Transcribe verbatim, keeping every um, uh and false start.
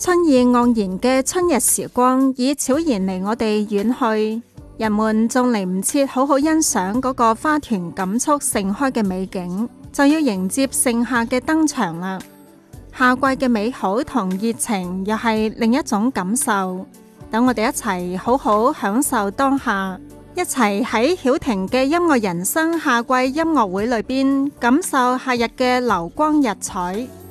春意盎然嘅春日時光已悄然離我哋遠去，人們仲嚟唔切好好欣賞嗰個花團錦簇盛開嘅美景，就要迎接盛夏嘅登場啦。夏季嘅美好同熱情又係另一種感受，等我哋一齊好好享受當下，一齊喺曉婷嘅音樂人生夏季音樂會裏邊感受夏日嘅流光溢彩。